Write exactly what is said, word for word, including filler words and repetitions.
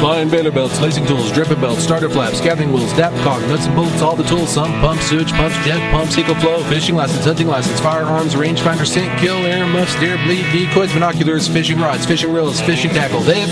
Line baler belts, lacing tools, dripping belts, starter flaps, gathering wheels, dap cog, nuts and bolts, all the tools, sump, pumps, sewage pumps, jet pumps, eco flow, fishing license, hunting license, firearms, rangefinder, scent, kill, air muffs, deer, bleed, decoys, binoculars, fishing rods, fishing reels, fishing tackle. They have